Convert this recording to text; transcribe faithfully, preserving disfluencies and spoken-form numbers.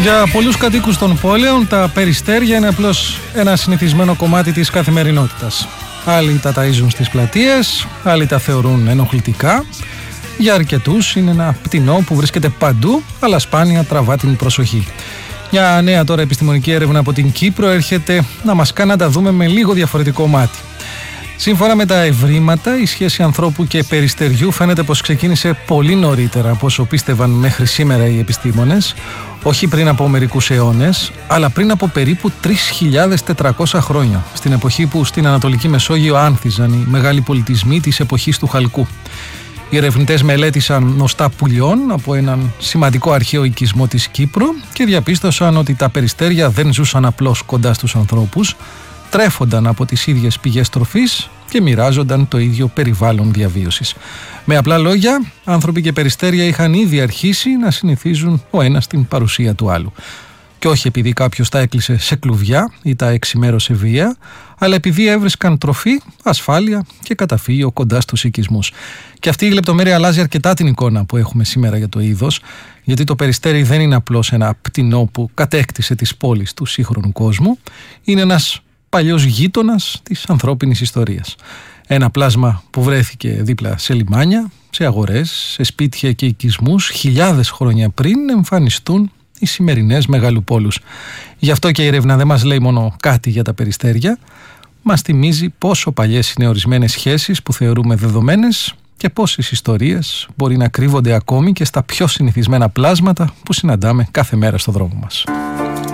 Για πολλούς κατοίκους των πόλεων, τα περιστέρια είναι απλώς ένα συνηθισμένο κομμάτι της καθημερινότητας. Άλλοι τα ταΐζουν στις πλατείες, άλλοι τα θεωρούν ενοχλητικά. Για αρκετούς είναι ένα πτηνό που βρίσκεται παντού, αλλά σπάνια τραβά την προσοχή. Μια νέα τώρα επιστημονική έρευνα από την Κύπρο έρχεται να μας κάνει να τα δούμε με λίγο διαφορετικό μάτι. Σύμφωνα με τα ευρήματα, η σχέση ανθρώπου και περιστεριού φαίνεται πως ξεκίνησε πολύ νωρίτερα από όσο πίστευαν μέχρι σήμερα οι επιστήμονες, όχι πριν από μερικούς αιώνες, αλλά πριν από περίπου τρεις χιλιάδες τετρακόσια χρόνια, στην εποχή που στην Ανατολική Μεσόγειο άνθιζαν οι μεγάλοι πολιτισμοί της εποχής του Χαλκού. Οι ερευνητές μελέτησαν νοστά πουλιών από έναν σημαντικό αρχαίο οικισμό της Κύπρου και διαπίστωσαν ότι τα περιστέρια δεν ζούσαν απλώς κοντά στους ανθρώπους, τρέφονταν από τις ίδιες πηγές τροφής και μοιράζονταν το ίδιο περιβάλλον διαβίωσης. Με απλά λόγια, άνθρωποι και περιστέρια είχαν ήδη αρχίσει να συνηθίζουν ο ένας την παρουσία του άλλου. Και όχι επειδή κάποιος τα έκλεισε σε κλουβιά ή τα εξημέρωσε βία, αλλά επειδή έβρισκαν τροφή, ασφάλεια και καταφύγιο κοντά στους οικισμούς. Και αυτή η λεπτομέρεια αλλάζει αρκετά την εικόνα που έχουμε σήμερα για το είδος, γιατί το περιστέρι δεν είναι απλώς ένα πτηνό που κατέκτησε τις πόλεις του σύγχρονου κόσμου, είναι ένας παλιός γείτονας της ανθρώπινης ιστορίας. Ένα πλάσμα που βρέθηκε δίπλα σε λιμάνια, σε αγορές, σε σπίτια και οικισμούς χιλιάδες χρόνια πριν εμφανιστούν οι σημερινές μεγαλοπόλους. Γι' αυτό και η έρευνα δεν μας λέει μόνο κάτι για τα περιστέρια, μας θυμίζει πόσο παλιές είναι ορισμένες σχέσεις που θεωρούμε δεδομένες και πόσες ιστορίες μπορεί να κρύβονται ακόμη και στα πιο συνηθισμένα πλάσματα που συναντάμε κάθε μέρα στο δρόμο μας.